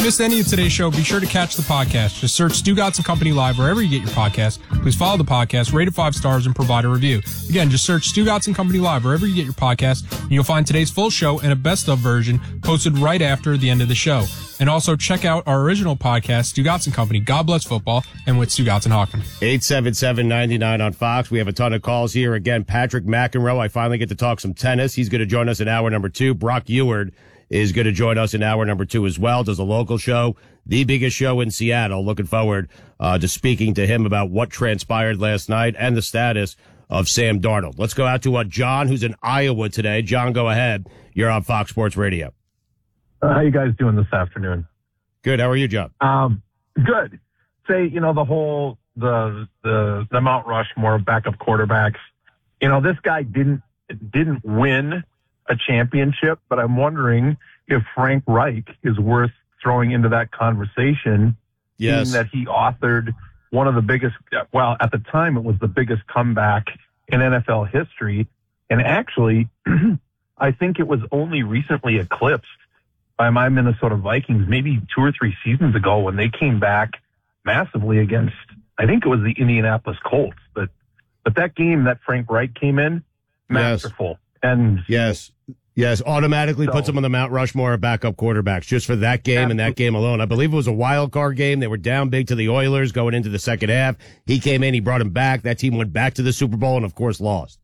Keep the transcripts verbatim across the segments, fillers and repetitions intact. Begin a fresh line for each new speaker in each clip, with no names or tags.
you missed any of today's show, be sure to catch the podcast. Just search Stugotz and Company Live wherever you get your podcast. Please follow the podcast, rate it five stars, and provide a review. Again, just search Stugotz and Company Live wherever you get your podcast, and you'll find today's full show and a best-of version posted right after the end of the show. And also check out our original podcast, Stugotz and Company, God Bless Football, and with Stugotz and Hockman.
eight seven seven, nine nine on Fox. We have a ton of calls here. Again, Patrick McEnroe, I finally get to talk some tennis. He's going to join us in hour number two. Brock Eward is going to join us in hour number two as well. Does a local show, the biggest show in Seattle. Looking forward uh, to speaking to him about what transpired last night and the status of Sam Darnold. Let's go out to uh, John, who's in Iowa today. John, go ahead. You're on Fox Sports Radio.
Uh, how you guys doing this afternoon?
Good. How are you, John?
Um, good. Say, you know, the whole, the, the, the Mount Rushmore backup quarterbacks, you know, this guy didn't, didn't win a championship, but I'm wondering if Frank Reich is worth throwing into that conversation.
Yes.
Being that he authored one of the biggest, well, at the time it was the biggest comeback in N F L history. And actually, I think it was only recently eclipsed by my Minnesota Vikings, maybe two or three seasons ago when they came back massively against, I think it was the Indianapolis Colts. But, but that game that Frank Reich came in, masterful.
Yes.
And
yes, yes, automatically
so,
puts him on the Mount Rushmore of backup quarterbacks just for that game absolutely. And that game alone. I believe it was a wild card game. They were down big to the Oilers going into the second half. He came in, he brought him back. That team went back to the Super Bowl and, of course, lost.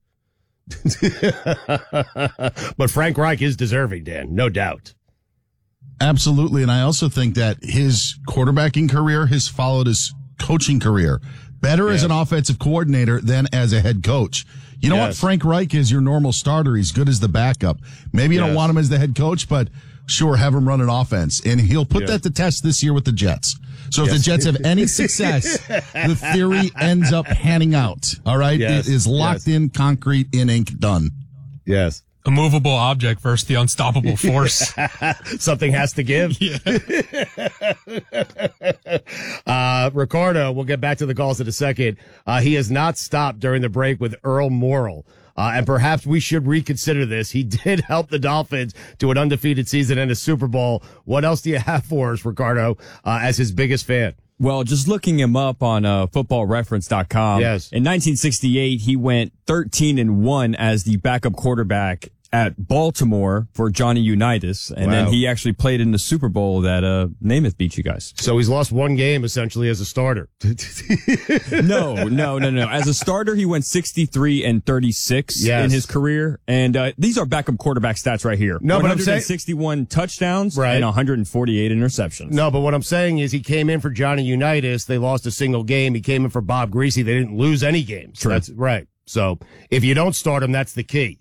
But Frank Reich is deserving, Dan, no doubt.
Absolutely, and I also think that his quarterbacking career has followed his coaching career. Better yes. as an offensive coordinator than as a head coach. You know yes. what? Frank Reich is your normal starter. He's good as the backup. Maybe you yes. don't want him as the head coach, but sure, have him run an offense. And he'll put yes. that to test this year with the Jets. So if yes. the Jets have any success, the theory ends up panning out. All right?
Yes.
It is locked
yes.
in, concrete, in ink, done.
Yes.
A movable object versus the unstoppable force.
Something has to give.
Yeah.
uh, Ricardo, we'll get back to the calls in a second. Uh, he has not stopped during the break with Earl Morrall. Uh, and perhaps we should reconsider this. He did help the Dolphins to an undefeated season and a Super Bowl. What else do you have for us, Ricardo, uh, as his biggest fan?
Well, just looking him up on uh, football reference dot com.
Yes.
In nineteen sixty-eight, he went thirteen and one as the backup quarterback at Baltimore for Johnny Unitas, and wow. then he actually played in the Super Bowl that uh, Namath beat you guys.
So he's lost one game essentially as a starter.
no, no, no, no. As a starter, he went sixty-three and thirty-six
yes.
in his career, and uh, these are backup quarterback stats right here.
No, but I'm saying
one hundred sixty-one touchdowns
right.
and one hundred forty-eight interceptions.
No, but what I'm saying is he came in for Johnny Unitas. They lost a single game. He came in for Bob Greasy. They didn't lose any games.
True.
That's right. So if you don't start him, that's the key.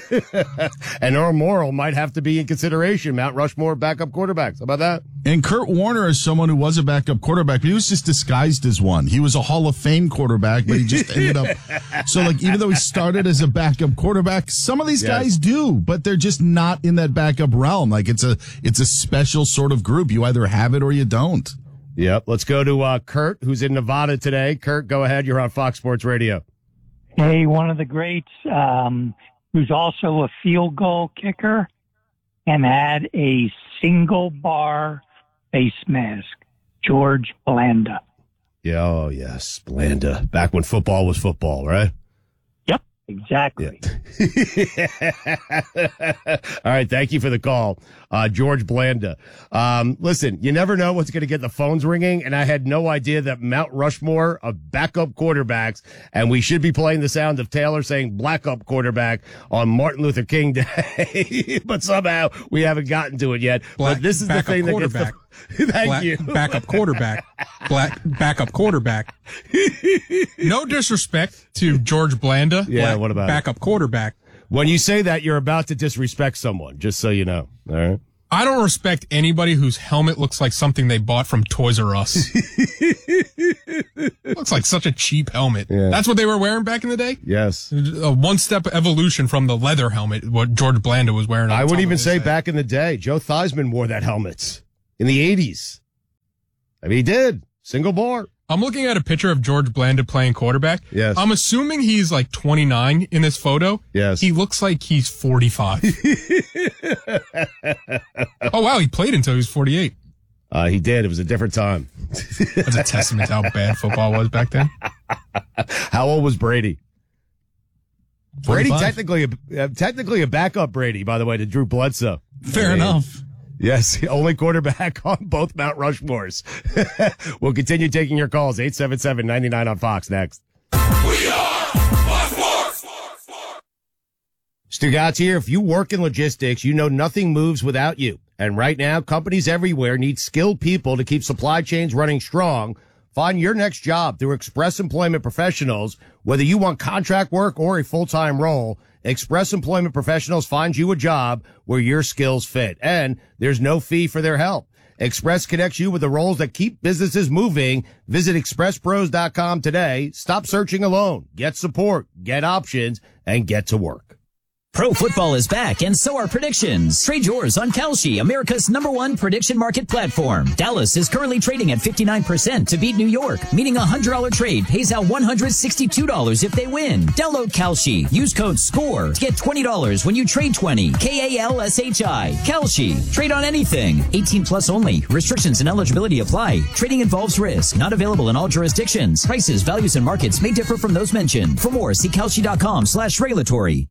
And Earl Morrall might have to be in consideration. Mount Rushmore backup quarterbacks. How about that?
And Kurt Warner is someone who was a backup quarterback, but he was just disguised as one. He was a Hall of Fame quarterback, but he just ended up. So, like, even though he started as a backup quarterback, some of these yes. guys do, but they're just not in that backup realm. Like, it's a it's a special sort of group. You either have it or you don't.
Yep. Let's go to uh, Kurt, who's in Nevada today. Kurt, go ahead. You're on Fox Sports Radio.
Hey, one of the greats, um, who's also a field goal kicker and had a single bar face mask, George Blanda.
Yeah, oh, yes, Blanda. Back when football was football, right?
Yep, exactly.
Yeah. All right, thank you for the call, uh, George Blanda. Um, listen, you never know what's going to get the phones ringing, and I had no idea that Mount Rushmore of backup quarterbacks, and we should be playing the sound of Taylor saying blackup quarterback on Martin Luther King Day, but somehow we haven't gotten to it yet.
Black,
but this is the thing that gets the... Thank
Black,
you.
Backup quarterback. Black backup quarterback. No disrespect to George Blanda.
Yeah,
Black,
what about
backup
it?
quarterback?
When you say that, you're about to disrespect someone, just so you know. All right.
I don't respect anybody whose helmet looks like something they bought from Toys R Us. Looks like such a cheap helmet.
Yeah.
That's what they were wearing back in the day?
Yes.
A one-step evolution from the leather helmet, what George Blanda was wearing.
I would even say head. Back in the day, Joe Theismann wore that helmet in the eighties. I mean, he did. Single bar.
I'm looking at a picture of George Blanda playing quarterback.
Yes.
I'm assuming he's like twenty-nine in this photo.
Yes.
He looks like he's forty-five. Oh, wow. He played until he was forty-eight.
Uh, he did. It was a different time.
That's a testament to how bad football was back then.
How old was Brady? Brady
forty-five.
technically, a, uh, technically a backup Brady, by the way, to Drew Bledsoe.
Fair I mean, enough.
Yes, only quarterback on both Mount Rushmores. We'll continue taking your calls. eight seven seven, nine nine on Fox next.
We are Fox Sports.
Stugatz here. If you work in logistics, you know nothing moves without you. And right now, companies everywhere need skilled people to keep supply chains running strong. Find your next job through Express Employment Professionals. Whether you want contract work or a full-time role, Express Employment Professionals finds you a job where your skills fit. And there's no fee for their help. Express connects you with the roles that keep businesses moving. Visit express pros dot com today. Stop searching alone. Get support, get options, and get to work.
Pro football is back, and so are predictions. Trade yours on Kalshi, America's number one prediction market platform. Dallas is currently trading at fifty-nine percent to beat New York, meaning a one hundred dollars trade pays out one hundred sixty-two dollars if they win. Download Kalshi. Use code SCORE to get twenty dollars when you trade twenty. K A L S H I. Kalshi. Trade on anything. eighteen plus only. Restrictions and eligibility apply. Trading involves risk. Not available in all jurisdictions. Prices, values, and markets may differ from those mentioned. For more, see Kalshi.com slash regulatory.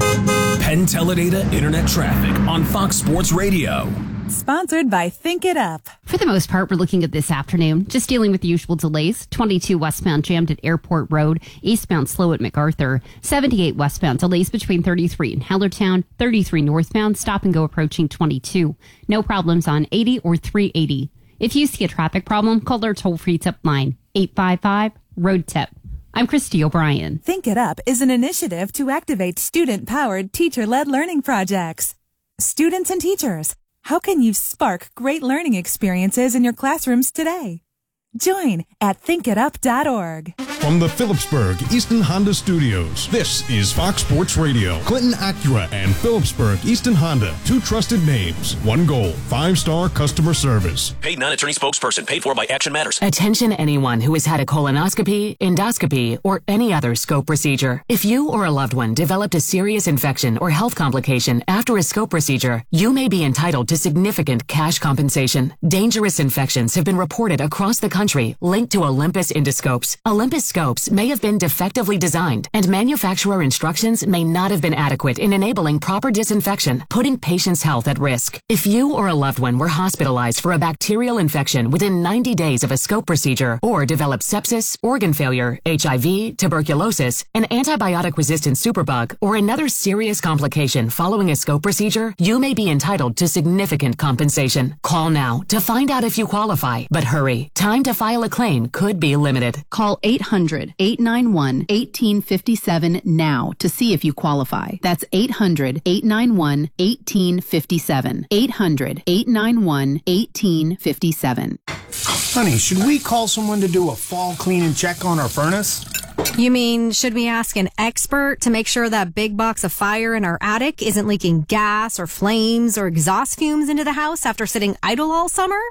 Penn Teledata Internet Traffic on Fox Sports Radio.
Sponsored by Think It Up.
For the most part, we're looking at this afternoon, just dealing with the usual delays. twenty-two westbound jammed at Airport Road, eastbound slow at MacArthur. seventy-eight westbound delays between thirty-three and Hellertown, thirty-three northbound stop and go approaching twenty-two. No problems on eighty or three eighty. If you see a traffic problem, call our toll-free tip line, eight five five, road tip. I'm Christy O'Brien.
Think It Up is an initiative to activate student-powered, teacher-led learning projects. Students and teachers, how can you spark great learning experiences in your classrooms today? Join at think it up dot org.
From the Phillipsburg Easton Honda Studios, this is Fox Sports Radio. Clinton Acura and Phillipsburg Easton Honda, two trusted names, one goal, five-star customer service.
Paid non-attorney spokesperson, paid for by Action Matters.
Attention anyone who has had a colonoscopy, endoscopy, or any other scope procedure. If you or a loved one developed a serious infection or health complication after a scope procedure, you may be entitled to significant cash compensation. Dangerous infections have been reported across the country country linked to Olympus endoscopes. Olympus scopes may have been defectively designed, and manufacturer instructions may not have been adequate in enabling proper disinfection, putting patients' health at risk. If you or a loved one were hospitalized for a bacterial infection within ninety days of a scope procedure, or developed sepsis, organ failure, H I V, tuberculosis, an antibiotic-resistant superbug, or another serious complication following a scope procedure, you may be entitled to significant compensation. Call now to find out if you qualify, but hurry. Time to file a claim could be limited.
Call eight hundred, eight nine one, one eight five seven now to see if you qualify. That's eight hundred, eight nine one, one eight five seven. eight hundred, eight nine one, one eight five seven.
Honey, should we call someone to do a fall clean and check on our furnace?
You mean, should we ask an expert to make sure that big box of fire in our attic isn't leaking gas or flames or exhaust fumes into the house after sitting idle all summer?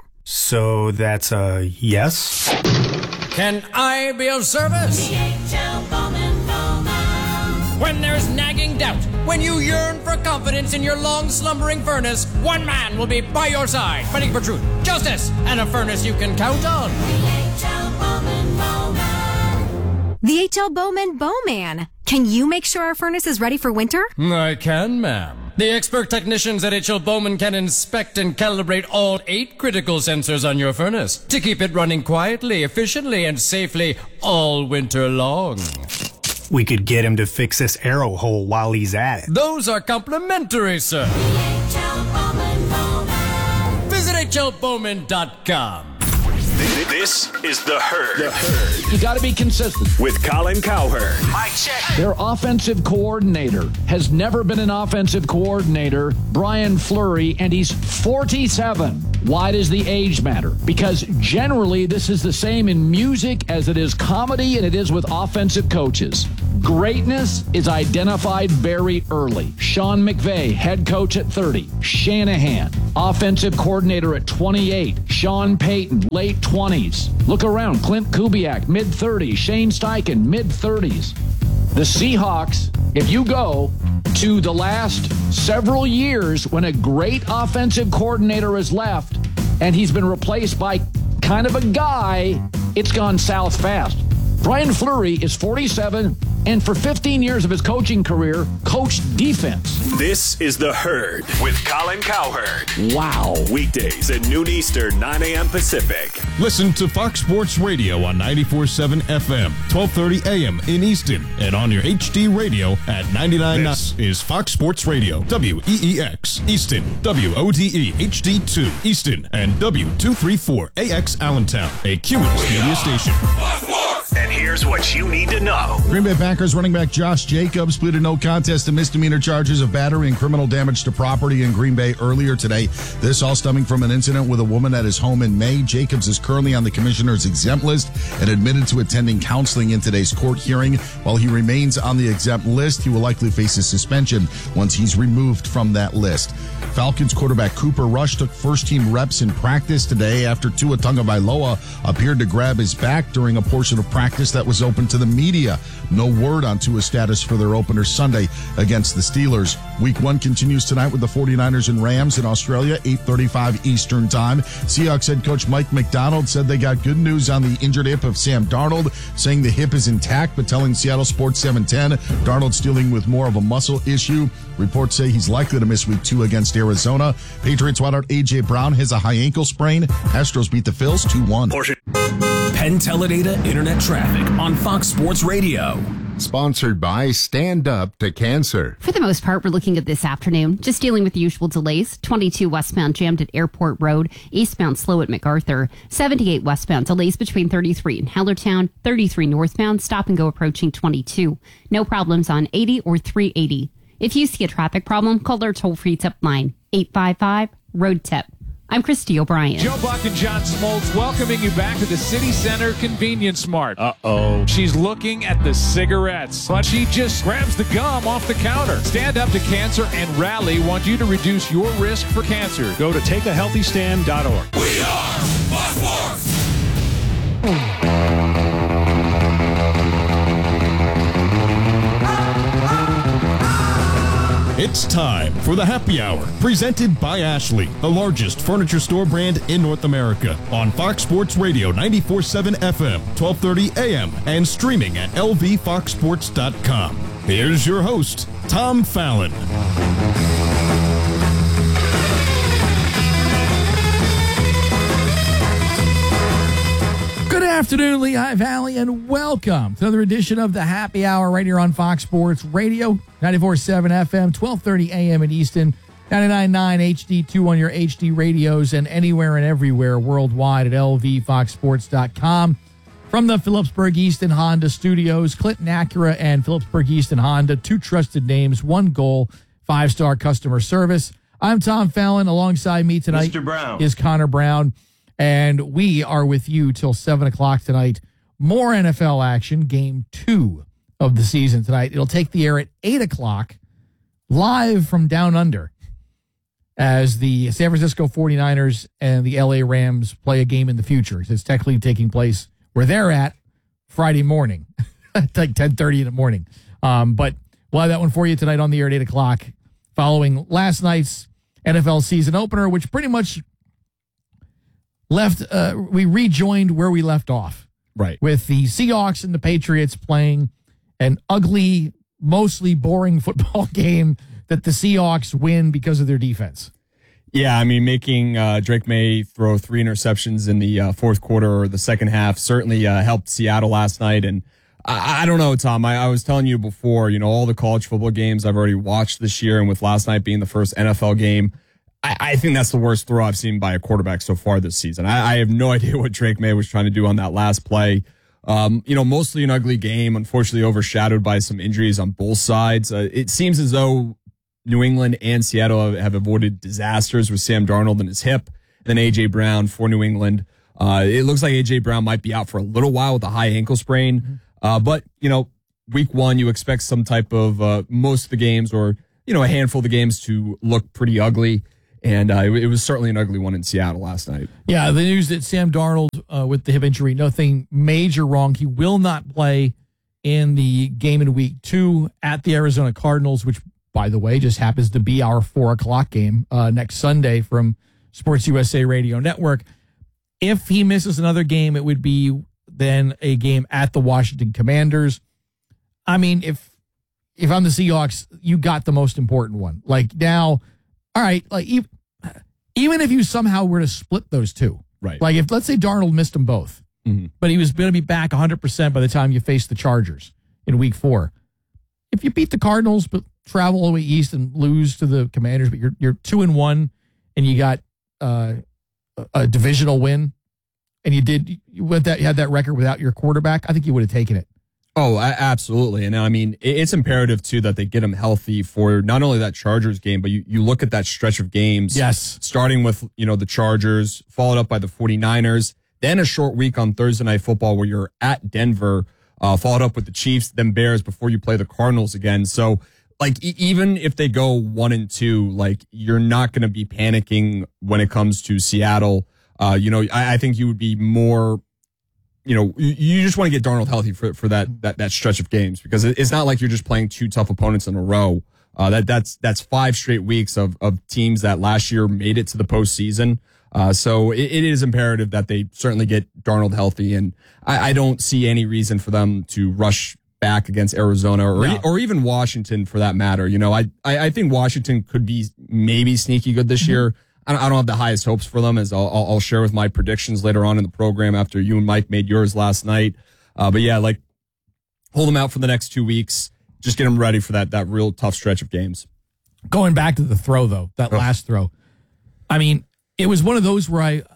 So that's a yes?
Can I be of service?
D H L Bowman Bowman.
When there's nagging doubt, when you yearn for confidence in your long slumbering furnace, one man will be by your side, fighting for truth, justice, and a furnace you can count on.
D H L Bowman Bowman.
The H L Bowman Bowman. Can you make sure our furnace is ready for winter?
I can, ma'am. The expert technicians at H L Bowman can inspect and calibrate all eight critical sensors on your furnace to keep it running quietly, efficiently, and safely all winter long.
We could get him to fix this arrow hole while he's at it.
Those are complimentary, sir.
H L Bowman Bowman.
Visit H L Bowman dot com.
This is The Herd.
The Herd. You got to be consistent.
With Colin Cowherd.
Mike check. Their offensive coordinator has never been an offensive coordinator, Brian Fleury, and he's forty-seven. Why does the age matter? Because generally this is the same in music as it is comedy and it is with offensive coaches. Greatness is identified very early. Sean McVay, head coach at thirty. Shanahan, offensive coordinator at twenty-eight. Sean Payton, late twenties. Look around. Clint Kubiak, mid-thirties. Shane Steichen, mid-thirties. The Seahawks, if you go to the last several years when a great offensive coordinator has left, and he's been replaced by kind of a guy, it's gone south fast. Brian Fleury is forty-seven, and for fifteen years of his coaching career, coached defense.
This is The Herd with Colin Cowherd.
Wow.
Weekdays at noon Eastern, nine a.m. Pacific. Listen to Fox Sports Radio on ninety-four point seven F M, twelve thirty a.m. in Easton, and on your H D radio at ninety-nine point nine. This is Fox Sports Radio, W E E X, Easton, W O D E H D two, Easton, and W two thirty-four A X Allentown, a Cumulus media station. And here's what you need to know.
Green Bay Packers running back Josh Jacobs pleaded no contest to misdemeanor charges of battery and criminal damage to property in Green Bay earlier today. This all stemming from an incident with a woman at his home in May. Jacobs is currently on the commissioner's exempt list and admitted to attending counseling in today's court hearing. While he remains on the exempt list, he will likely face a suspension once he's removed from that list. Falcons quarterback Cooper Rush took first-team reps in practice today after Tua Tagovailoa appeared to grab his back during a portion of practice that was open to the media. No word on Tua's status for their opener Sunday against the Steelers. Week one continues tonight with the 49ers and Rams in Australia, eight thirty-five Eastern Time. Seahawks head coach Mike McDonald said they got good news on the injured hip of Sam Darnold, saying the hip is intact, but telling Seattle Sports seven ten Darnold's dealing with more of a muscle issue. Reports say he's likely to miss week two against Arizona. Patriots wide out A J. Brown has a high ankle sprain. Astros beat the Phils two one.
Penn Teledata Internet Traffic on Fox Sports Radio.
Sponsored by Stand Up to Cancer.
For the most part, we're looking at this afternoon. Just dealing with the usual delays. twenty-two westbound jammed at Airport Road. Eastbound slow at MacArthur. seventy-eight westbound delays between thirty-three and Hellertown. thirty-three northbound stop and go approaching twenty-two. No problems on eighty or three eighty. If you see a traffic problem, call our toll-free tip line, eight five five, road tip. I'm Christy O'Brien.
Joe Buck and John Smoltz welcoming you back to the City Center Convenience Mart.
Uh-oh.
She's looking at the cigarettes, but she just grabs the gum off the counter. Stand Up to Cancer and Rally want you to reduce your risk for cancer. Go to take a healthy stand dot org.
We are Fox Sports.
It's time for the Happy Hour, presented by Ashley, the largest furniture store brand in North America, on Fox Sports Radio ninety-four point seven F M, twelve thirty A M, and streaming at L V fox sports dot com. Here's your host, Tom Fallon.
Good afternoon, Lehigh Valley, and welcome to another edition of the Happy Hour right here on Fox Sports Radio, ninety-four point seven F M, twelve thirty A M in Easton, ninety-nine point nine H D two on your H D radios, and anywhere and everywhere worldwide at L V fox sports dot com. From the Phillipsburg Easton Honda Studios, Clinton Acura and Phillipsburg Easton Honda, two trusted names, one goal, five-star customer service. I'm Tom Fallon. Alongside me tonight
Mister Brown.
is Connor Brown. And we are with you till seven o'clock tonight. More N F L action, game two of the season tonight. It'll take the air at eight o'clock, live from Down Under, as the San Francisco 49ers and the L A Rams play a game in the future. It's technically taking place where they're at Friday morning, like ten thirty in the morning. Um, but we'll have that one for you tonight on the air at eight o'clock, following last night's N F L season opener, which pretty much left, uh, we rejoined where we left off.
Right.
With the Seahawks and the Patriots playing an ugly, mostly boring football game that the Seahawks win because of their defense.
Yeah, I mean, making uh, Drake May throw three interceptions in the uh, fourth quarter or the second half certainly uh, helped Seattle last night. And I, I don't know, Tom, I, I was telling you before, you know, all the college football games I've already watched this year, and with last night being the first N F L game, I, I think that's the worst throw I've seen by a quarterback so far this season. I, I have no idea what Drake May was trying to do on that last play. Um, you know, mostly an ugly game, unfortunately overshadowed by some injuries on both sides. Uh, it seems as though New England and Seattle have, have avoided disasters with Sam Darnold and his hip, and then A J. Brown for New England. Uh, it looks like A J. Brown might be out for a little while with a high ankle sprain. Uh, but, you know, week one, you expect some type of, uh, most of the games or, you know, a handful of the games to look pretty ugly. And uh, it was certainly an ugly one in Seattle last night.
Yeah, the news that Sam Darnold, uh, with the hip injury, nothing major wrong. He will not play in the game in week two at the Arizona Cardinals, which, by the way, just happens to be our four o'clock game uh, next Sunday from Sports U S A Radio Network. If he misses another game, it would be then a game at the Washington Commanders. I mean, if if I'm the Seahawks, you got the most important one. Like now, all right, like even, even if you somehow were to split those two,
right?
Like if let's say Darnold missed them both,
mm-hmm.
but he was going to be back one hundred percent by the time you face the Chargers in Week Four. If you beat the Cardinals but travel all the way east and lose to the Commanders, but you're you're two and one, and you got uh, a divisional win, and you did you went that you had that record without your quarterback, I think you would have taken it.
Oh, absolutely. And I mean, it's imperative, too, that they get him healthy for not only that Chargers game, but you, you look at that stretch of games.
Yes.
Starting with, you know, the Chargers, followed up by the 49ers, then a short week on Thursday Night Football where you're at Denver, uh, followed up with the Chiefs, then Bears before you play the Cardinals again. So, like, e- even if they go one and two, like, you're not going to be panicking when it comes to Seattle. Uh, you know, I, I think you would be more... You know, you just want to get Darnold healthy for, for that, that that stretch of games because it's not like you're just playing two tough opponents in a row. Uh, that that's that's five straight weeks of of teams that last year made it to the postseason. Uh, so it, it is imperative that they certainly get Darnold healthy, and I, I don't see any reason for them to rush back against Arizona or
No.
or even Washington for that matter. You know, I I, I think Washington could be maybe sneaky good this mm-hmm. year. I don't have the highest hopes for them, as I'll, I'll share with my predictions later on in the program after you and Mike made yours last night. Uh, but yeah, like hold them out for the next two weeks. Just get them ready for that that real tough stretch of games.
Going back to the throw, though, that
oh.
last throw. I mean, it was one of those where I,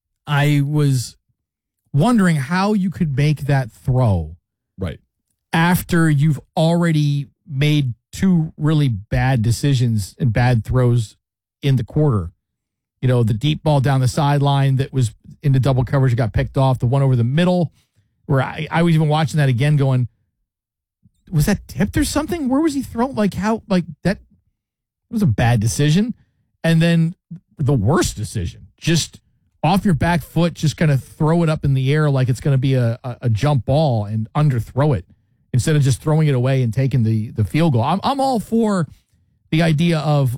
I was wondering how you could make that throw
right
after you've already made two really bad decisions and bad throws in the quarter. You know, the deep ball down the sideline that was into double coverage got picked off. The one over the middle, where I, I was even watching that again going, was that tipped or something? Where was he thrown? Like how, like that was a bad decision. And then the worst decision, just off your back foot, just kind of throw it up in the air like it's going to be a, a, a jump ball and underthrow it instead of just throwing it away and taking the, the field goal. I'm, I'm all for the idea of,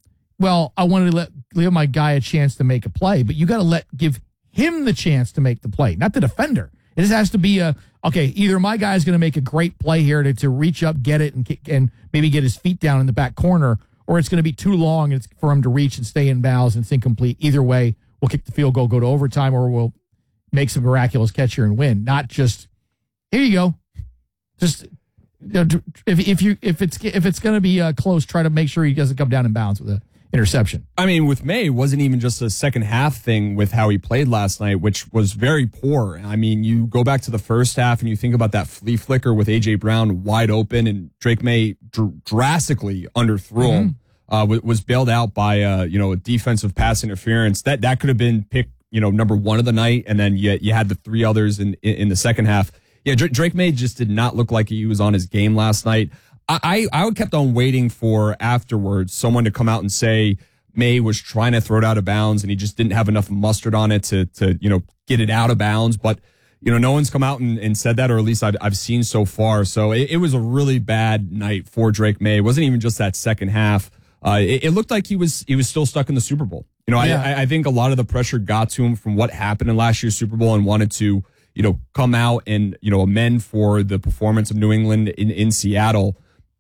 well, I wanted to let give my guy a chance to make a play, but you got to let give him the chance to make the play, not the defender. It just has to be a okay. Either my guy's going to make a great play here to, to reach up, get it, and kick, and maybe get his feet down in the back corner, or it's going to be too long and it's for him to reach and stay in bounds and it's incomplete. Either way, we'll kick the field goal, go to overtime, or we'll make some miraculous catch here and win. Not just here you go. Just you know, if if you if it's if it's going to be uh, close, try to make sure he doesn't come down in bounds with a interception.
I mean, with May, it wasn't even just a second half thing with how he played last night, which was very poor. I mean, you go back to the first half and you think about that flea flicker with A J Brown wide open and Drake May dr- drastically underthrew him, mm-hmm. uh, w- was bailed out by, uh, you know, a defensive pass interference. That that could have been pick, you know, number one of the night. And then you, you had the three others in, in, in the second half. Yeah, Dr- Drake May just did not look like he was on his game last night. I, I kept on waiting for afterwards someone to come out and say May was trying to throw it out of bounds and he just didn't have enough mustard on it to, to you know, get it out of bounds. But, you know, no one's come out and, and said that, or at least I've, I've seen so far. So it, it was a really bad night for Drake May. It wasn't even just that second half. Uh, it, it looked like he was he was still stuck in the Super Bowl. You know, yeah. I, I think a lot of the pressure got to him from what happened in last year's Super Bowl and wanted to, you know, come out and, you know, amend for the performance of New England in, in Seattle.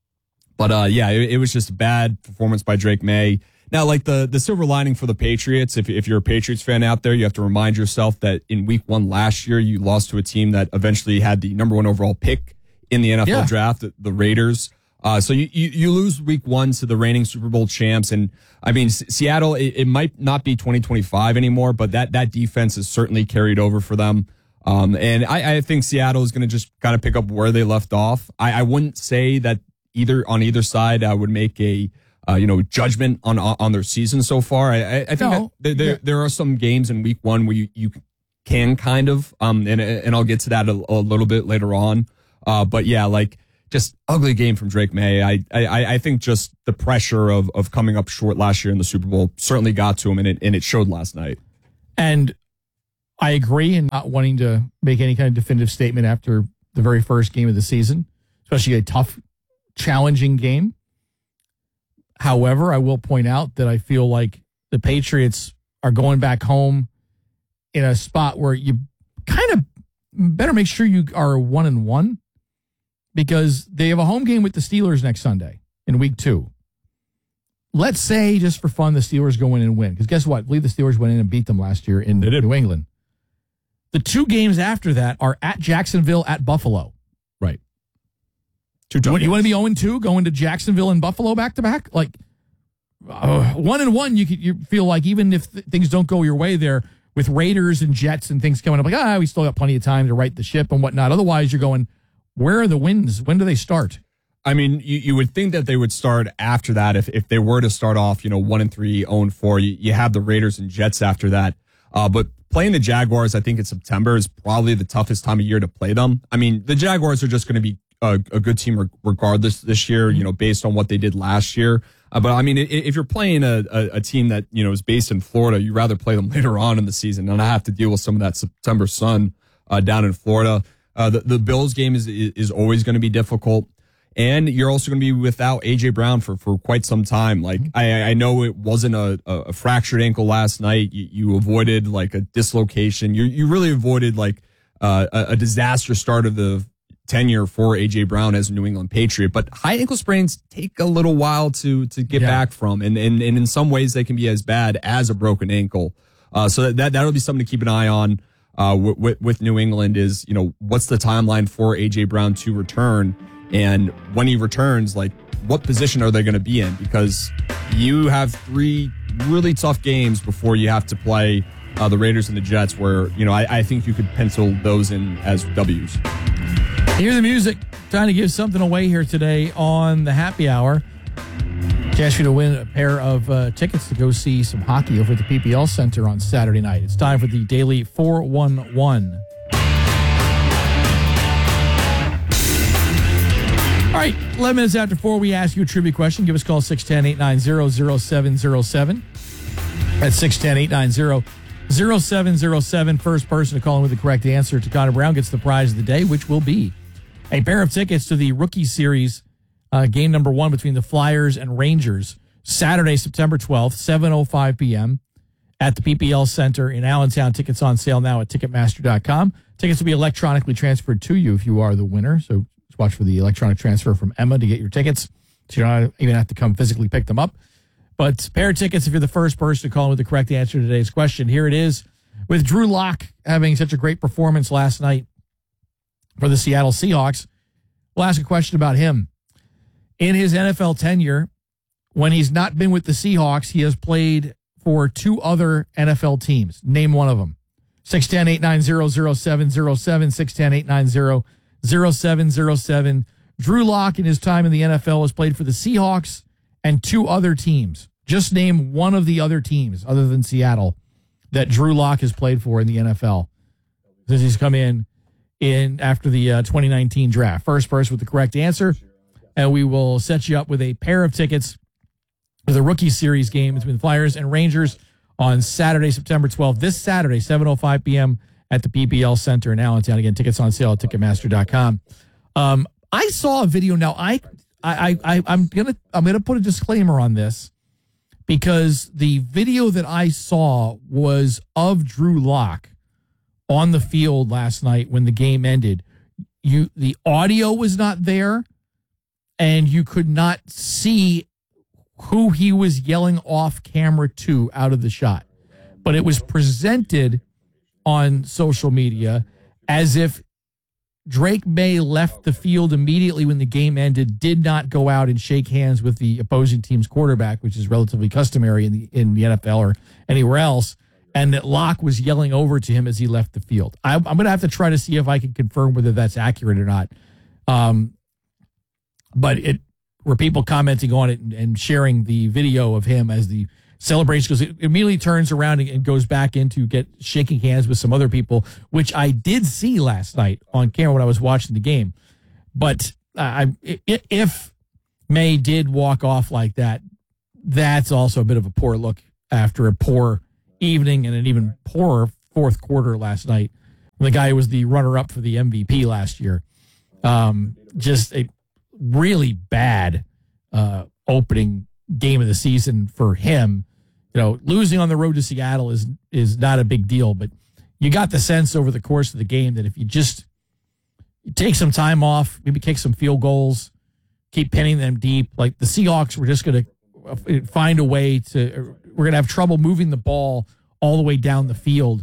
But, uh, yeah, it, it was just a bad performance by Drake May. Now, like the, the silver lining for the Patriots, if, if you're a Patriots fan out there, you have to remind yourself that in week one last year, you lost to a team that eventually had the number one overall pick in the N F L
yeah.
draft, the, the Raiders. Uh, so you, you, you lose week one to the reigning Super Bowl champs. And I mean, S- Seattle, it, it might not be twenty twenty-five anymore, but that, that defense is certainly carried over for them. Um, and I, I think Seattle is going to just kind of pick up where they left off. I, I wouldn't say that either on either side, I would make a, uh, you know, judgment on, on their season so far. I, I, I think
No.
that there,
Yeah.
there are some games in week one where you, you can kind of, um, and, and I'll get to that a, a little bit later on. Uh, but yeah, like just ugly game from Drake May. I, I, I think just the pressure of, of coming up short last year in the Super Bowl certainly got to him, and it, and it showed last night.
And I agree in not wanting to make any kind of definitive statement after the very first game of the season, especially a tough, challenging game. However, I will point out that I feel like the Patriots are going back home in a spot where you kind of better make sure you are one and one, because they have a home game with the Steelers next Sunday in week two. Let's say, just for fun, the Steelers go in and win. Because guess what? I believe the Steelers went in and beat them last year in New England. The two games after that are at Jacksonville, at Buffalo.
Right. Two
you, you want to be oh and two going to Jacksonville and Buffalo back-to-back? Like, uh, one and one, you could, you feel like even if th- things don't go your way there, with Raiders and Jets and things coming up, like, ah, we still got plenty of time to right the ship and whatnot. Otherwise, you're going, where are the wins? When do they start?
I mean, you, you would think that they would start after that. If if they were to start off, you know, one and three, oh and four, you, you have the Raiders and Jets after that. Uh, but playing the Jaguars, I think in September is probably the toughest time of year to play them. I mean, the Jaguars are just going to be a, a good team regardless this year, you know, based on what they did last year. Uh, but I mean, if you're playing a, a, a team that, you know, is based in Florida, you'd rather play them later on in the season and not have to deal with some of that September sun uh, down in Florida. Uh, the, the Bills game is is always going to be difficult. And you're also going to be without A J Brown for, for quite some time. Like, I, I know it wasn't a, a fractured ankle last night. You, you avoided like a dislocation. You you really avoided like uh, a, a disastrous start of the tenure for A J Brown as a New England Patriot. But high ankle sprains take a little while to to get yeah. back from. And, and, and in some ways, they can be as bad as a broken ankle. Uh, so that, that'll be something to keep an eye on uh, with, with New England is, you know, what's the timeline for A J Brown to return? And when he returns, like, what position are they going to be in? Because you have three really tough games before you have to play uh, the Raiders and the Jets, where, you know, I, I think you could pencil those in as W's.
Hear the music. Trying to give something away here today on the happy hour. To ask you to win a pair of uh, tickets to go see some hockey over at the P P L Center on Saturday night. It's time for the Daily four one one. All right, eleven minutes after four, we ask you a trivia question. Give us a call, six one zero, eight nine zero, zero seven zero seven. That's six one zero, eight nine zero, zero seven zero seven. First person to call in with the correct answer to Connor Brown gets the prize of the day, which will be a pair of tickets to the Rookie Series uh, game number one between the Flyers and Rangers, Saturday, September twelfth, seven oh five p.m. at the P P L Center in Allentown. Tickets on sale now at Ticketmaster dot com. Tickets will be electronically transferred to you if you are the winner, so watch for the electronic transfer from Emma to get your tickets, so you don't even have to come physically pick them up. But pair of tickets if you're the first person to call in with the correct answer to today's question. Here it is, with Drew Lock having such a great performance last night for the Seattle Seahawks. We'll ask a question about him. In his N F L tenure, when he's not been with the Seahawks, he has played for two other N F L teams. Name one of them. six one zero, eight nine zero, zero seven zero seven, six one zero, eight nine zero, zero seven zero seven. Drew Lock in his time in the N F L has played for the Seahawks and two other teams. Just name one of the other teams other than Seattle that Drew Lock has played for in the N F L since he's come in in after the uh, twenty nineteen draft. First person with the correct answer, and we will set you up with a pair of tickets for the Rookie Series game between the Flyers and Rangers on Saturday, September twelfth. This Saturday, seven oh five p.m. at the P P L Center in Allentown. Again, tickets on sale at Ticketmaster dot com. Um, I saw a video. Now, I, I, I, I'm gonna, I'm gonna put a disclaimer on this because the video that I saw was of Drew Lock on the field last night when the game ended. You, the audio was not there, and you could not see who he was yelling off camera to out of the shot, but it was presented on social media as if Drake May left the field immediately when the game ended, did not go out and shake hands with the opposing team's quarterback, which is relatively customary in the in the N F L or anywhere else, and that Locke was yelling over to him as he left the field. I, I'm going to have to try to see if I can confirm whether that's accurate or not. Um, but it were people commenting on it and, and sharing the video of him as the celebration, because it immediately turns around and goes back into get shaking hands with some other people, which I did see last night on camera when I was watching the game. But I, if May did walk off like that, that's also a bit of a poor look after a poor evening and an even poorer fourth quarter last night. The guy who was the runner-up for the M V P last year. Um, just a really bad uh, opening game of the season for him. you know, losing on the road to Seattle is is not a big deal, but you got the sense over the course of the game that if you just you take some time off, maybe kick some field goals, keep pinning them deep, like the Seahawks were just going to find a way to, we're going to have trouble moving the ball all the way down the field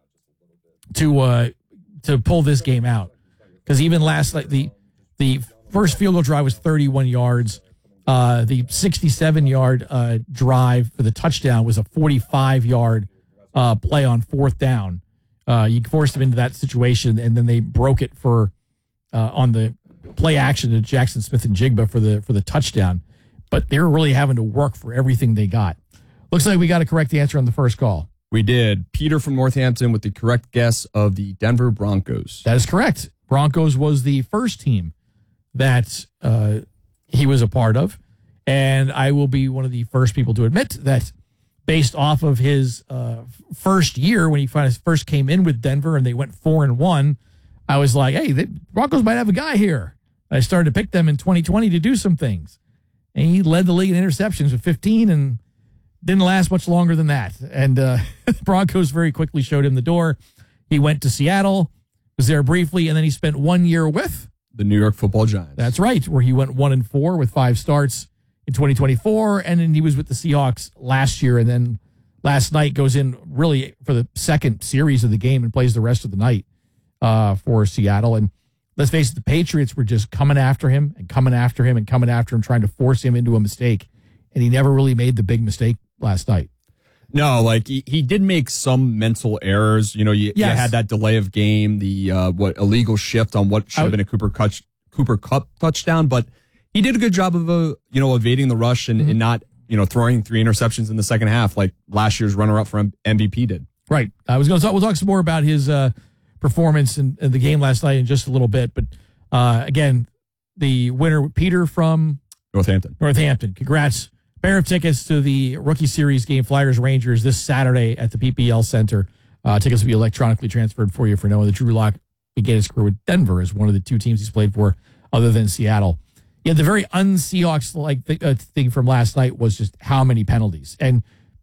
to uh, to pull this game out. Because even last night, the the first field goal drive was thirty-one yards. Uh, the sixty-seven-yard uh, drive for the touchdown was a forty-five-yard uh, play on fourth down. Uh, you forced them into that situation, and then they broke it for uh, on the play action to Jackson Smith and Jigba for the for the touchdown. But they were really having to work for everything they got. Looks like we got a correct answer on the first call.
We did. Peter from Northampton with the correct guess of the Denver Broncos.
That is correct. Broncos was the first team that uh, he was a part of. And I will be one of the first people to admit that based off of his uh, first year when he first came in with Denver and they went four and one, I was like, hey, the Broncos might have a guy here. I started to pick them in twenty twenty to do some things. And he led the league in interceptions with fifteen and didn't last much longer than that. And uh, the Broncos very quickly showed him the door. He went to Seattle, was there briefly, and then he spent one year with
the New York Football Giants.
That's right, where he went one and four with five starts in twenty twenty-four, and then he was with the Seahawks last year, and then last night goes in really for the second series of the game and plays the rest of the night uh, for Seattle. And let's face it, the Patriots were just coming after him and coming after him and coming after him, trying to force him into a mistake, and he never really made the big mistake last night.
No, like he, he did make some mental errors. You know, you, yes. you had that delay of game, the uh, what illegal shift on what should have been a Cooper Cup, Cooper Cup touchdown, but he did a good job of uh, you know evading the rush and, mm-hmm. and not you know throwing three interceptions in the second half like last year's runner-up for M V P did.
Right. I was going to talk. We'll talk some more about his uh, performance in, in the game last night in just a little bit, but uh, again, the winner Peter from
Northampton.
Northampton. Congrats. Pair of tickets to the Rookie Series game, Flyers Rangers, this Saturday at the P P L Center. Uh, tickets will be electronically transferred for you for knowing that Drew Lock began his career with Denver as one of the two teams he's played for other than Seattle. Yeah, the very un-Seahawks-like th- uh, thing from last night was just how many penalties. And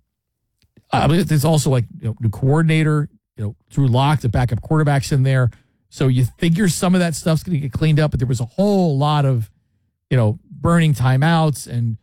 uh, there's also like you know, the coordinator, you know, Drew Lock, the backup quarterback's in there. So you figure some of that stuff's going to get cleaned up, but there was a whole lot of, you know, burning timeouts and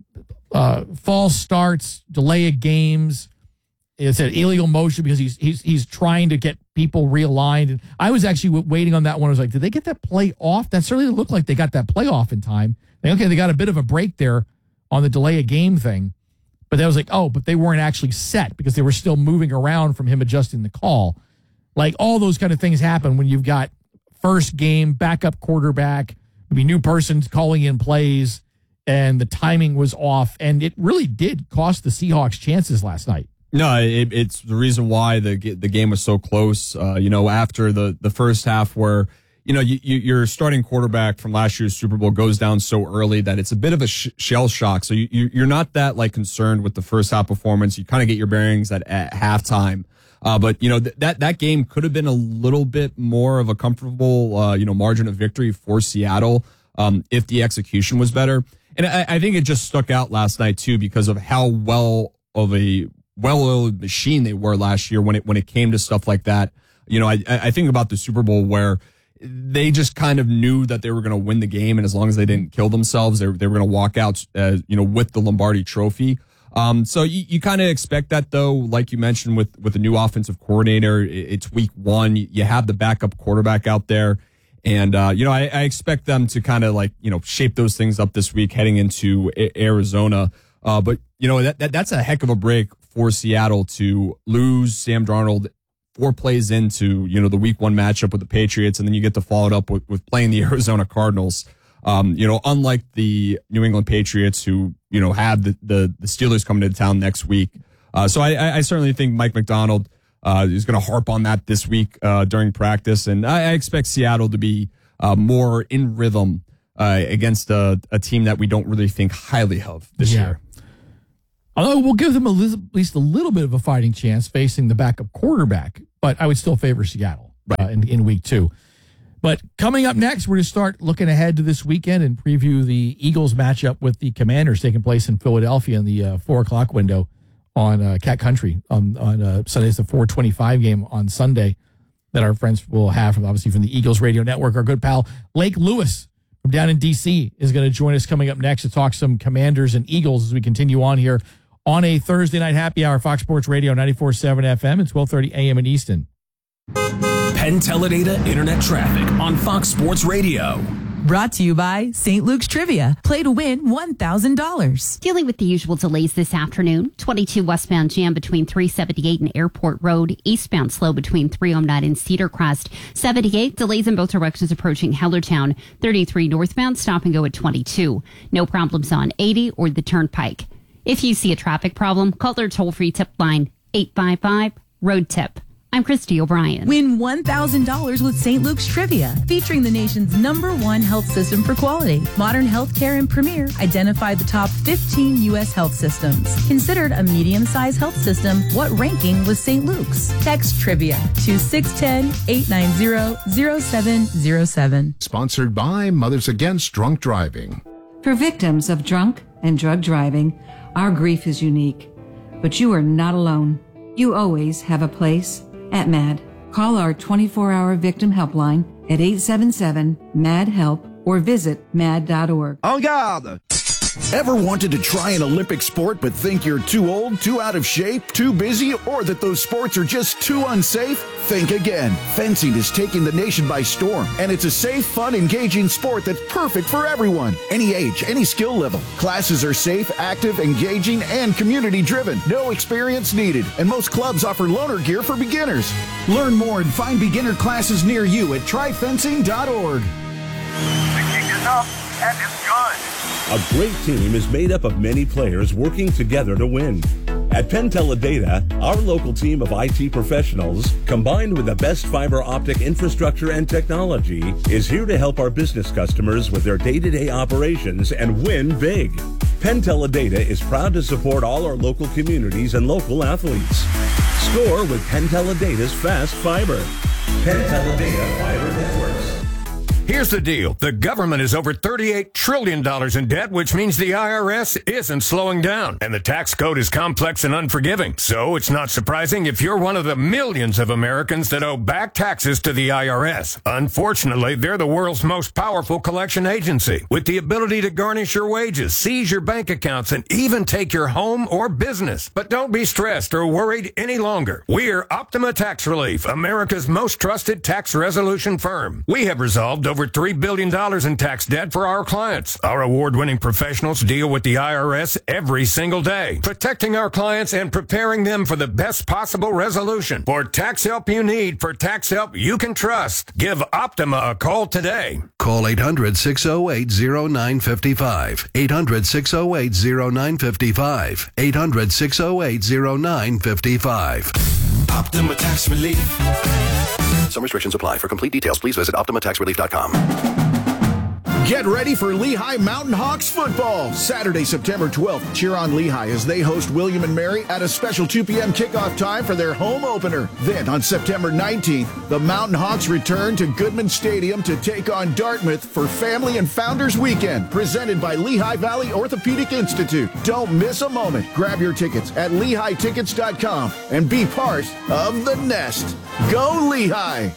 Uh, false starts, delay of games. It's an illegal motion because he's he's he's trying to get people realigned. And I was actually waiting on that one. I was like, did they get that play off? That certainly looked like they got that play off in time. Like, okay, they got a bit of a break there on the delay of game thing. But I was like, oh, but they weren't actually set because they were still moving around from him adjusting the call. Like all those kind of things happen when you've got first game, backup quarterback, maybe new persons calling in plays, and the timing was off, and it really did cost the Seahawks chances last night.
No, it, it's the reason why the the game was so close. Uh, you know, after the, the first half where, you know, you, you, your starting quarterback from last year's Super Bowl goes down so early that it's a bit of a sh- shell shock. So you, you, you're not that, like, concerned with the first half performance. You kind of get your bearings at, at halftime. Uh, but, you know, th- that, that game could have been a little bit more of a comfortable, uh, you know, margin of victory for Seattle um, if the execution was better. And I, I think it just stuck out last night, too, because of how well of a well-oiled machine they were last year when it when it came to stuff like that. You know, I, I think about the Super Bowl where they just kind of knew that they were going to win the game, and as long as they didn't kill themselves, they, they were going to walk out, uh, you know, with the Lombardi Trophy. Um, so you, you kind of expect that, though, like you mentioned, with, with the new offensive coordinator. It's week one. You have the backup quarterback out there. And, uh, you know, I, I expect them to kind of like, you know, shape those things up this week heading into a- Arizona. Uh, but, you know, that, that that's a heck of a break for Seattle to lose Sam Darnold four plays into, you know, the week one matchup with the Patriots. And then you get to follow it up with, with playing the Arizona Cardinals. Um, you know, unlike the New England Patriots who, you know, have the, the, the Steelers coming to town next week. Uh, so I, I certainly think Mike McDonald Uh, he's going to harp on that this week uh, during practice, and I, I expect Seattle to be uh, more in rhythm uh, against a, a team that we don't really think highly of this
yeah.
year.
Although we'll give them a li- at least a little bit of a fighting chance facing the backup quarterback, but I would still favor Seattle right. uh, in, in week two. But coming up next, we're going to start looking ahead to this weekend and preview the Eagles matchup with the Commanders taking place in Philadelphia in the uh, four o'clock window on uh, Cat Country on, on uh, Sunday's the four twenty-five game on Sunday that our friends will have, from obviously from the Eagles Radio Network. Our good pal, Lake Lewis from down in D C is going to join us coming up next to talk some Commanders and Eagles as we continue on here on a Thursday night happy hour, Fox Sports Radio, ninety-four point seven F M and twelve thirty A M in Easton.
Penn Teledata Internet Traffic on Fox Sports Radio.
Brought to you by Saint Luke's Trivia. Play to win one thousand dollars.
Dealing with the usual delays this afternoon. twenty-two westbound jam between three seventy-eight and Airport Road. Eastbound slow between three oh nine and Cedar Crest. seventy-eight delays in both directions approaching Hellertown. thirty-three northbound stop and go at twenty-two. No problems on eighty or the Turnpike. If you see a traffic problem, call their toll-free tip line eight five five road tip. I'm Christy O'Brien.
Win one thousand dollars with Saint Luke's Trivia, featuring the nation's number one health system for quality. Modern Healthcare and Premier identified the top fifteen U S health systems. Considered a medium-sized health system, what ranking was Saint Luke's? Text Trivia to six one zero, eight nine zero, zero seven zero seven.
Sponsored by Mothers Against Drunk Driving.
For victims of drunk and drug driving, our grief is unique. But you are not alone. You always have a place at MAD. Call our twenty-four hour victim helpline at eight seven seven, M A D, HELP or visit mad dot org.
En garde! Ever wanted to try an Olympic sport but think you're too old, too out of shape, too busy, or that those sports are just too unsafe? Think again. Fencing is taking the nation by storm, and it's a safe, fun, engaging sport that's perfect for everyone. Any age, any skill level. Classes are safe, active, engaging, and community-driven. No experience needed, and most clubs offer loaner gear for beginners. Learn more and find beginner classes near you at try fencing dot org.
The kick is up, and it's good.
A great team is made up of many players working together to win. At Penn Teledata, our local team of I T professionals, combined with the best fiber optic infrastructure and technology, is here to help our business customers with their day-to-day operations and win big. Penn Teledata is proud to support all our local communities and local athletes. Score with Penn Teledata's fast fiber. Penn Teledata Fiber Networks.
Here's the deal. The government is over thirty-eight trillion dollars in debt, which means the I R S isn't slowing down. And the tax code is complex and unforgiving. So it's not surprising if you're one of the millions of Americans that owe back taxes to the I R S. Unfortunately, they're the world's most powerful collection agency, with the ability to garnish your wages, seize your bank accounts, and even take your home or business. But don't be stressed or worried any longer. We're Optima Tax Relief, America's most trusted tax resolution firm. We have resolved over over three billion dollars in tax debt for our clients. Our award-winning professionals deal with the I R S every single day, protecting our clients and preparing them for the best possible resolution. For tax help you need, for tax help you can trust, give Optima a call today.
Call eight hundred, six oh eight, oh nine five five. eight hundred, six oh eight, oh nine five five. eight hundred, six oh eight, oh nine five five.
Optima Tax Relief.
Some restrictions apply. For complete details, please visit optima tax relief dot com.
Get ready for Lehigh Mountain Hawks football. Saturday, September twelfth, cheer on Lehigh as they host William and Mary at a special two p.m. kickoff time for their home opener. Then on September nineteenth, the Mountain Hawks return to Goodman Stadium to take on Dartmouth for Family and Founders Weekend, presented by Lehigh Valley Orthopedic Institute. Don't miss a moment. Grab your tickets at lehigh tickets dot com and be part of the nest. Go Lehigh!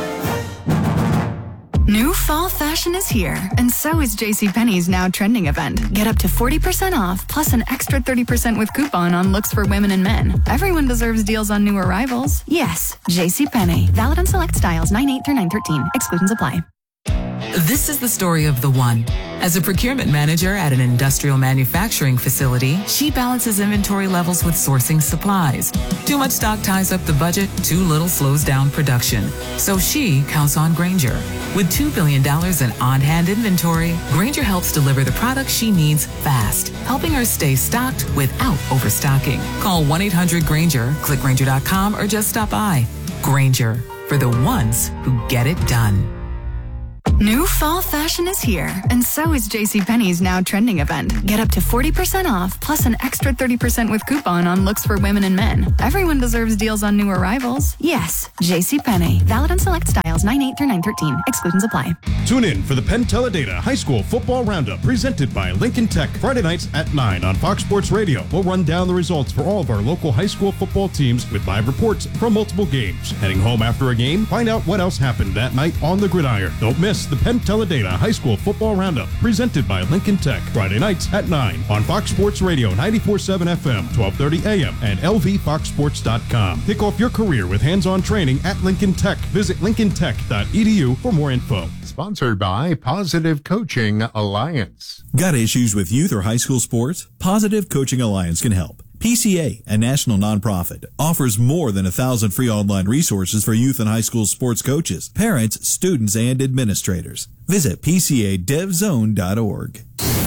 New fall fashion is here, and so is JCPenney's now trending event. Get up to forty percent off, plus an extra thirty percent with coupon on looks for women and men. Everyone deserves deals on new arrivals. Yes, JCPenney. Valid on select styles nine eight through nine thirteen. Exclusions apply.
This is the story of the one. As a procurement manager at an industrial manufacturing facility, she balances inventory levels with sourcing supplies. Too much stock ties up the budget, too little slows down production. So she counts on Grainger. With two billion dollars in on-hand inventory, Grainger helps deliver the products she needs fast, helping her stay stocked without overstocking. Call one eight hundred Grainger, click Grainger dot com, or just stop by. Grainger, for the ones who get it done.
New fall fashion is here, and so is JCPenney's now trending event. Get up to forty percent off, plus an extra thirty percent with coupon on looks for women and men. Everyone deserves deals on new arrivals. Yes, JCPenney. Valid on select styles nine eight through nine thirteen. Exclusions apply.
Tune in for the Penn Teledata High School Football Roundup presented by Lincoln Tech. Friday nights at nine on Fox Sports Radio. We'll run down the results for all of our local high school football teams with live reports from multiple games. Heading home after a game, find out what else happened that night on the gridiron. Don't miss the Penn Teledata High School Football Roundup presented by Lincoln Tech. Friday nights at nine on Fox Sports Radio ninety-four point seven F M, twelve thirty A M and L V fox sports dot com. Kick off your career with hands-on training at Lincoln Tech. Visit lincoln tech dot e d u for more info.
Sponsored by Positive Coaching Alliance.
Got issues with youth or high school sports? Positive Coaching Alliance can help. P C A, a national nonprofit, offers more than a thousand free online resources for youth and high school sports coaches, parents, students, and administrators. Visit p c a dev zone dot org.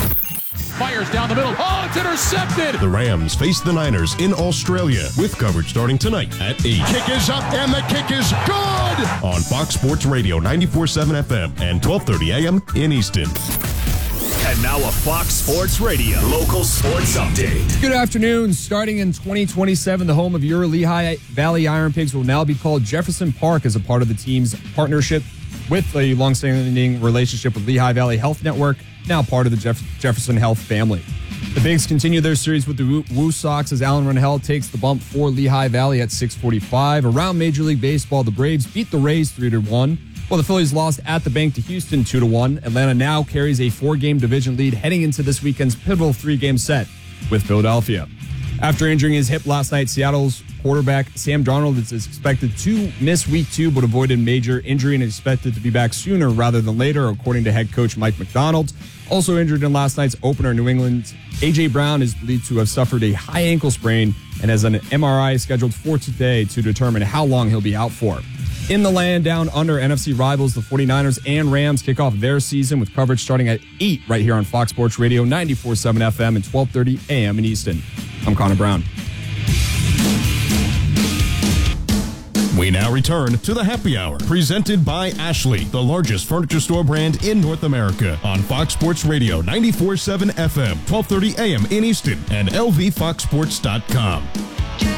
Fires down the middle. Oh, it's intercepted.
The Rams face the Niners in Australia with coverage starting tonight at eight.
Kick is up and the kick is good.
On Fox Sports Radio ninety-four point seven F M and twelve thirty A M in Easton.
And now a Fox Sports Radio local sports update.
Good afternoon. Starting in twenty twenty-seven, the home of your Lehigh Valley Iron Pigs will now be called Jefferson Park as a part of the team's partnership with a longstanding relationship with Lehigh Valley Health Network, now part of the Jeff- Jefferson Health family. The Bigs continue their series with the Woo, Woo Sox as Alan Ronhell takes the bump for Lehigh Valley at six forty-five. Around Major League Baseball, the Braves beat the Rays three to one. While the Phillies lost at the bank to Houston two to one, Atlanta now carries a four-game division lead heading into this weekend's pivotal three-game set with Philadelphia. After injuring his hip last night, Seattle's quarterback Sam Darnold is expected to miss week two, but avoided major injury and is expected to be back sooner rather than later, according to head coach Mike McDonald. Also injured in last night's opener, New England's A J. Brown is believed to have suffered a high ankle sprain and has an M R I scheduled for today to determine how long he'll be out for. In the land down under, N F C rivals, the 49ers and Rams kick off their season with coverage starting at eight right here on Fox Sports Radio, ninety-four point seven F M and twelve thirty A M in Easton. I'm Connor Brown.
We now return to the Happy Hour, presented by Ashley, the largest furniture store brand in North America, on Fox Sports Radio ninety-four point seven F M, twelve thirty A M in Easton, and L V fox sports dot com.